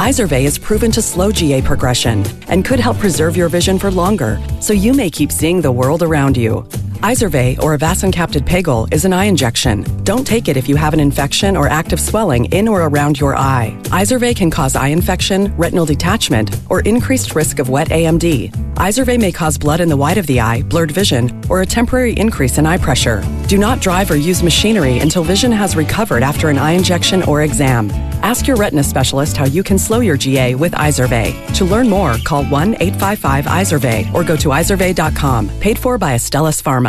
Izervay is proven to slow GA progression and could help preserve your vision for longer, so you may keep seeing the world around you. Izervay, or avacincaptad pegol, is an eye injection. Don't take it if you have an infection or active swelling in or around your eye. Izervay can cause eye infection, retinal detachment, or increased risk of wet AMD. Izervay may cause blood in the white of the eye, blurred vision, or a temporary increase in eye pressure. Do not drive or use machinery until vision has recovered after an eye injection or exam. Ask your retina specialist how you can slow your GA with Izervay. To learn more, call 1-855-IZERVAY or go to izervay.com. Paid for by Astellas Pharma.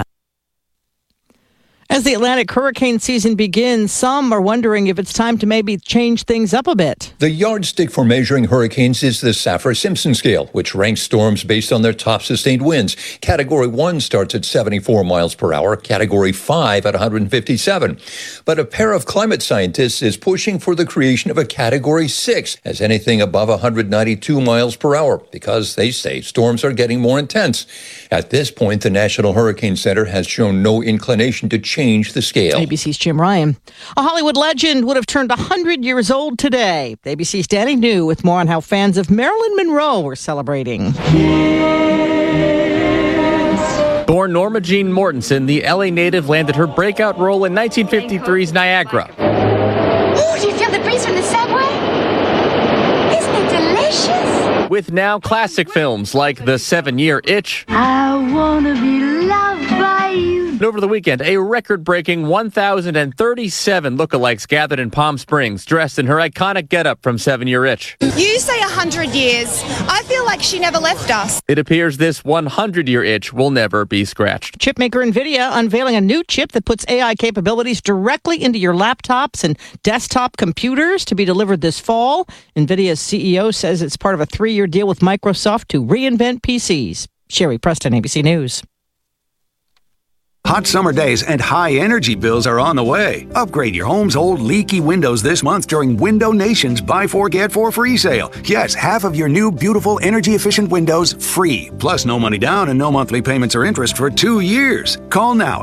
As the Atlantic hurricane season begins, some are wondering if it's time to maybe change things up a bit. The yardstick for measuring hurricanes is the Saffir-Simpson scale, which ranks storms based on their top sustained winds. Category 1 starts at 74 miles per hour, Category 5 at 157. But a pair of climate scientists is pushing for the creation of a Category 6 as anything above 192 miles per hour, because they say storms are getting more intense. At this point, the National Hurricane Center has shown no inclination to change the scale. ABC's Jim Ryan. A Hollywood legend would have turned 100 years old today. ABC's Danny New with more on how fans of Marilyn Monroe were celebrating. Born Norma Jean Mortensen, the LA native landed her breakout role in 1953's Niagara. Oh, do you feel the breeze from the subway? Isn't it delicious? With now classic films like The 7-Year Itch. I want to be loved by you. And over the weekend, a record-breaking 1,037 lookalikes gathered in Palm Springs, dressed in her iconic getup from 7-Year Itch. You say 100 years. I feel like she never left us. It appears this 100-year itch will never be scratched. Chipmaker NVIDIA unveiling a new chip that puts AI capabilities directly into your laptops and desktop computers to be delivered this fall. NVIDIA's CEO says it's part of a 3-year deal with Microsoft to reinvent PCs. Sherry Preston, ABC News. Hot summer days and high energy bills are on the way. Upgrade your home's old leaky windows this month during Window Nation's Buy 4 Get 4 free sale. Yes, half of your new beautiful energy efficient windows free. Plus no money down and no monthly payments or interest for 2 years. Call now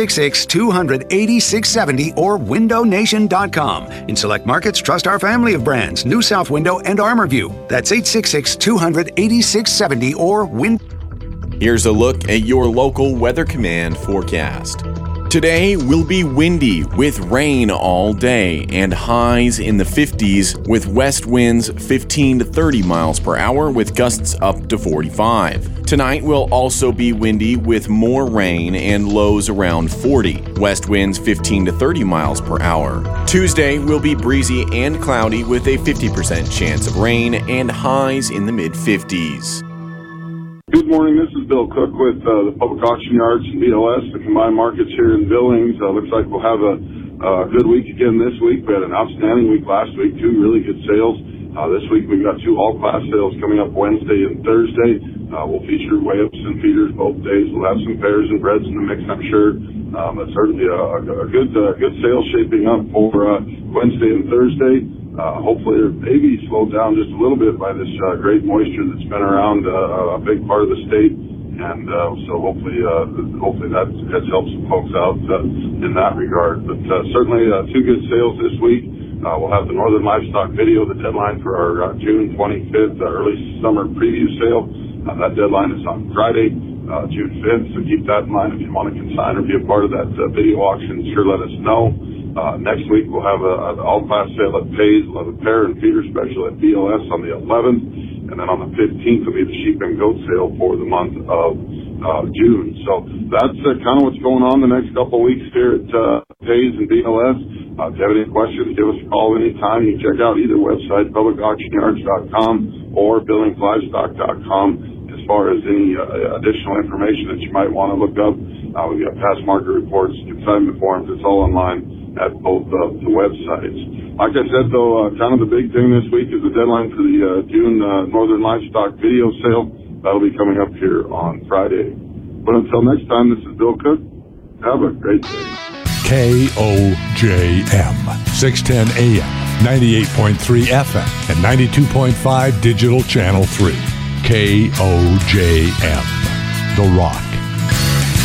866-200-8670 or windownation.com. In select markets, trust our family of brands, New South Window and ArmorView. That's 866-200-8670 or Window. Here's a look at your local Weather Command forecast. Today will be windy with rain all day and highs in the 50s with west winds 15 to 30 miles per hour with gusts up to 45. Tonight will also be windy with more rain and lows around 40. West winds 15 to 30 miles per hour. Tuesday will be breezy and cloudy with a 50% chance of rain and highs in the mid-50s. Good morning. This is Bill Cook with the Public Auction Yards and BLS, the combined markets here in Billings. Looks like we'll have a good week again this week. We had an outstanding week last week, 2 really good sales. This week we've got 2 all-class sales coming up Wednesday and Thursday. We'll feature weigh-ups and feeders both days. We'll have some pears and breads in the mix, I'm sure. But certainly a good sale shaping up for Wednesday and Thursday. Hopefully it maybe slowed down just a little bit by this great moisture that's been around a big part of the state. And so hopefully that has helped some folks out in that regard. But certainly 2 good sales this week. We'll have the Northern Livestock video, the deadline for our June 25th early summer preview sale. That deadline is on Friday, June 5th. So keep that in mind if you want to consign or be a part of that video auction. Sure, let us know. Next week we'll have an all-class sale at Pays. We'll have a pear and feeder special at BLS on the 11th, and then on the 15th will be the sheep and goat sale for the month of June. So that's kind of what's going on the next couple of weeks here at Pays and BLS. If you have any questions, give us a call anytime. You can check out either website, publicauctionyards.com or billingslivestock.com. As far as any additional information that you might want to look up, we've got past market reports, consignment forms. It's all online at both of the websites. Like I said, though, kind of the big thing this week is the deadline for the June Northern Livestock video sale. That'll be coming up here on Friday. But until next time, this is Bill Cook. Have a great day. KOJM, 610 AM, 98.3 FM, and 92.5 Digital Channel 3. KOJM, The Rock.